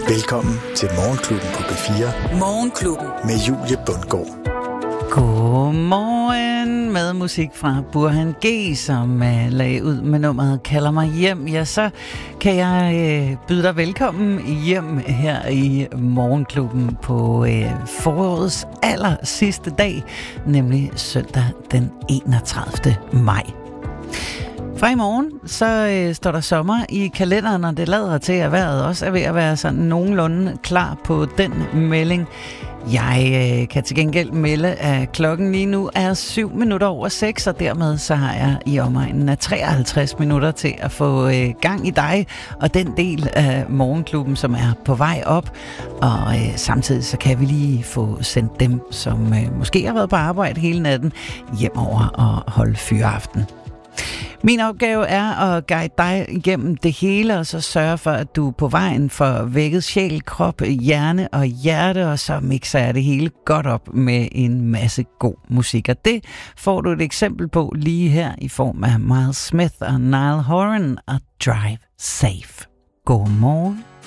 Velkommen til Morgenklubben på B4. Morgenklubben med Julie Bundgaard. Godmorgen med musik fra Burhan G, som lagde ud med nummeret Kalder mig hjem. Ja, så kan jeg byde dig velkommen hjem her i Morgenklubben på forårets aller sidste dag, nemlig søndag den 31. maj. Fra i morgen, så står der sommer i kalenderen, og det lader til, at vejret også er ved at være sådan nogenlunde klar på den melding. Jeg kan til gengæld melde, at klokken lige nu er 7:07, og dermed så har jeg i omegnen af 53 minutter til at få gang i dig og den del af Morgenklubben, som er på vej op. Og samtidig så kan vi lige få sendt dem, som måske har været på arbejde hele natten, hjem over og holde fyraften. Min opgave er at guide dig igennem det hele, og så sørge for, at du er på vejen for vækket sjæl, krop, hjerne og hjerte, og så mixer jeg det hele godt op med en masse god musik. Og det får du et eksempel på lige her i form af Miles Smith og Niall Horan og Drive Safe. God morgen.